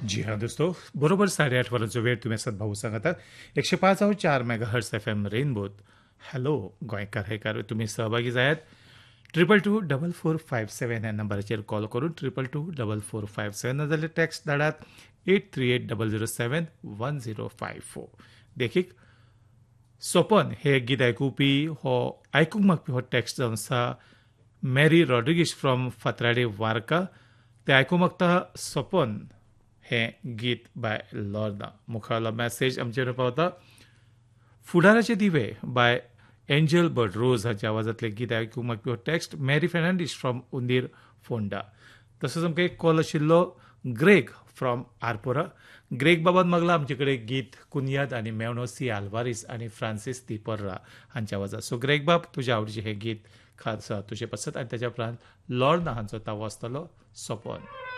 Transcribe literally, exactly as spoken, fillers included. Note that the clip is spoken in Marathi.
जी हाँ दोस्तों, बरोबर साडेआठ वरांचो वेळ तुमी आसात भाऊ सांगातात एकशे पाच हांव चार mega hertz F M रेनबोत. Hello गोंयकार हेकार तुमी सहभागी जायात. Triple two double four five सेवन ह्या नंबराचेर कॉल करून triple two double four five सेवन नाजाल्यार text धाडात eight three eight double zero सेवन वन झिरो फायव्ह फोर. देखीक सोपन हे गीत आयकुपी हो आयकूंक मागपी हो टॅक्स्ट जावन आसा मॅरी रॉड्रिगीस फ्रॉम फातराडे वार्का. ते आयकूंक मागता सोपन हें गीत बाय लॉर्ना. मुखावेलो मॅसेज आमचेर पावता. फुडाराचे दिवे बाय एंजल बर्ड रोज हाच्या आवाजांतलें गीत आयकूंक मागपी हो टॅक्स्ट मॅरी फेर्नांडीस फ्रॉम उंदीर फोंडा. तसोच आमकां एक कॉल आशिल्लो ग्रेग फ्रॉम आरपोरा. ग्रेग बाबान मागला आमचे कडेन गीत कुनियाद आनी मेवनो सी आल्वारीस आनी फ्रांसीस तिपर्रा हांच्या आवाजांत. सो ग्रेग बाब तुज्या आवडीचें हें गीत खास तुजे पसत आनी तेच्या उपरांत लॉर्ना हांचो तावो आसतलो सोपन.